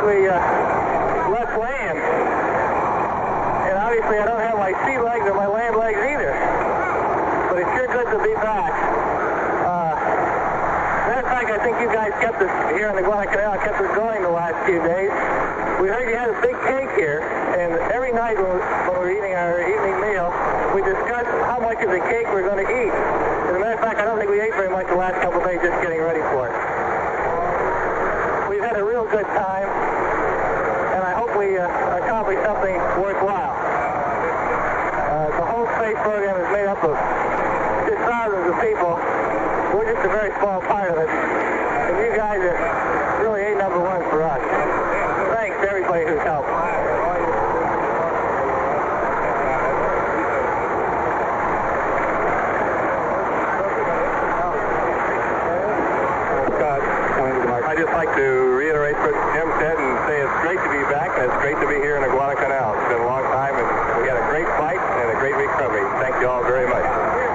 basically less land. And obviously I don't have my sea legs or my land legs either. But it's sure good to be back. Matter of fact, I think you guys kept us here on the Guadalcanal, kept us going the last few days. We heard you had a big cake here, and every night when we were eating our evening meal, we discussed how much of the cake we're going to eat. As a matter of fact, I don't think we ate very much the last couple of days just getting ready for it. We've had a real good time, and I hope we accomplish something worthwhile. The whole space program is made up of just thousands of people. We're just a very small part of it, and you guys are really A number one for us. Thanks to everybody who's helped. I'd just like to reiterate what Jim said and say it's great to be back, and it's great to be here in the Guadalcanal. It's been a long time, and we had a great flight and a great recovery. Thank you all very much.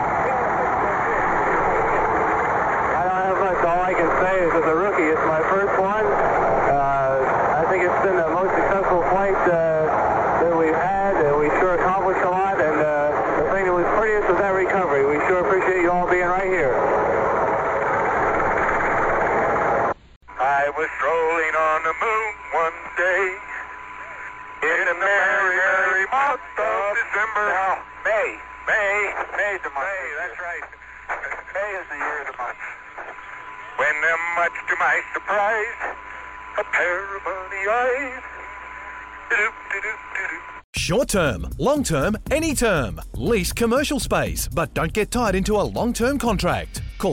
I don't have much. All I can say is, as a rookie, it's my first one. I think it's been the most successful flight that we've had. We sure accomplished a lot, and the thing that was prettiest was that recovery. We sure appreciate you all being right here. I was strolling on the moon one day in the merry, merry month of December. No, May's the month. May, that's right. May is the year of the month. When, much to my surprise, a pair of bunny eyes. Short term, long term, any term. Lease commercial space, but don't get tied into a long-term contract.